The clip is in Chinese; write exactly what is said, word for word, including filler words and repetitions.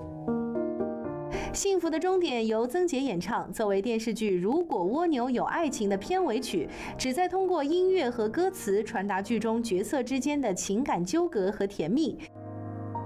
幸福的终点由曾洁演唱，作为电视剧《如果蜗牛有爱情》的片尾曲，旨在通过音乐和歌词传达剧中角色之间的情感纠葛和甜蜜。